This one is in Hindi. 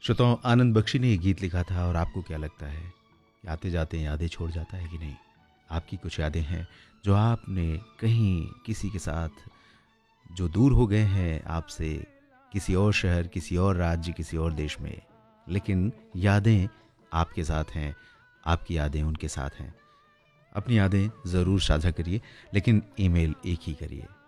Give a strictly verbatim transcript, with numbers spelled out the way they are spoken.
श्रोताओं, आनंद बख्शी ने ये गीत लिखा था और आपको क्या लगता है कि आते जाते यादें छोड़ जाता है कि नहीं? आपकी कुछ यादें हैं जो आपने कहीं किसी के साथ जो दूर हो गए हैं आपसे, किसी और शहर, किसी और राज्य, किसी और देश में, लेकिन यादें आपके साथ हैं, आपकी यादें उनके साथ हैं। अपनी यादें ज़रूर साझा करिए, लेकिन ईमेल एक ही करिए।